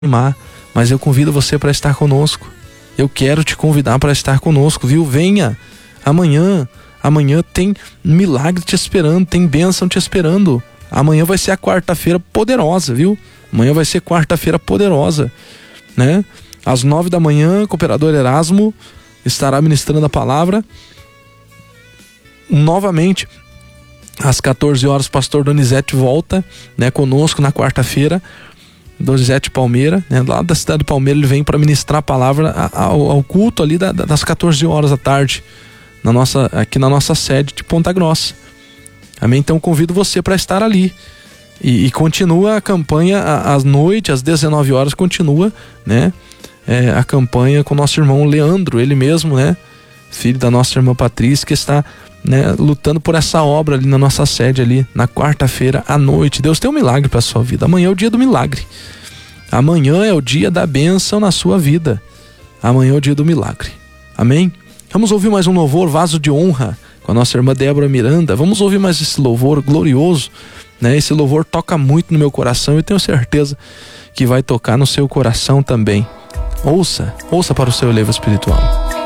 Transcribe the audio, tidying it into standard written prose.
mas eu convido você para estar conosco. Eu quero te convidar para estar conosco, viu? Venha amanhã. Amanhã tem milagre te esperando, tem bênção te esperando. Amanhã vai ser a quarta-feira poderosa, viu? Amanhã vai ser quarta-feira poderosa, né? Às 9 da manhã, o cooperador Erasmo estará ministrando a palavra. Novamente, às 14 horas, o pastor Donizete volta, né, conosco na quarta-feira. Donizete Palmeira, né, lá da cidade de Palmeira, ele vem para ministrar a palavra ao culto ali das 14 horas da tarde, aqui na nossa sede de Ponta Grossa. Amém? Então convido você para estar ali. E continua a campanha à noite, às 19 horas, continua, né, a campanha com o nosso irmão Leandro, ele mesmo, né, filho da nossa irmã Patrícia, que está, né, lutando por essa obra ali na nossa sede ali, na quarta-feira à noite. Deus tem um milagre para a sua vida. Amanhã é o dia do milagre. Amanhã é o dia da bênção na sua vida. Amanhã é o dia do milagre. Amém? Vamos ouvir mais um louvor, Vaso de Honra, com a nossa irmã Débora Miranda. Vamos ouvir mais esse louvor glorioso, né? Esse louvor toca muito no meu coração e tenho certeza que vai tocar no seu coração também. Ouça para o seu elevo espiritual.